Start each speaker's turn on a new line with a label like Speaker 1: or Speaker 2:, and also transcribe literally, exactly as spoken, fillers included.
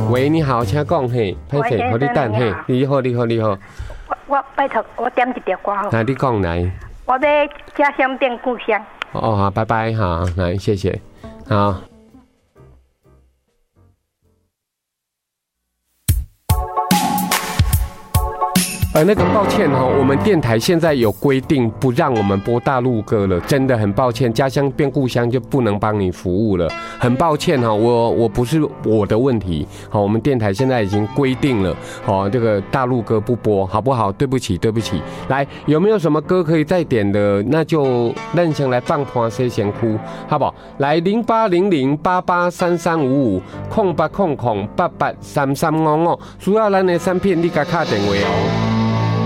Speaker 1: 喂，你好，请讲嘿，歹势，互你等嘿，你好，你好，你好。
Speaker 2: 我我拜托，我点一条歌好。
Speaker 1: 那你讲来。
Speaker 2: 我要家乡变故乡。
Speaker 1: 哦，好，拜拜，好，来，谢谢，好。呃，那个抱歉哈、哦，我们电台现在有规定不让我们播大陆歌了，真的很抱歉，家乡变故乡就不能帮你服务了，很抱歉哈、哦，我我不是我的问题，好，我们电台现在已经规定了，好，这个大陆歌不播，好不好？对不起，对不起，来，有没有什么歌可以再点的？那就任先来放盘西先哭，好不好？来零八零零八八三三五五空八空空八八三三五五，需要咱的产品你甲打电话哦。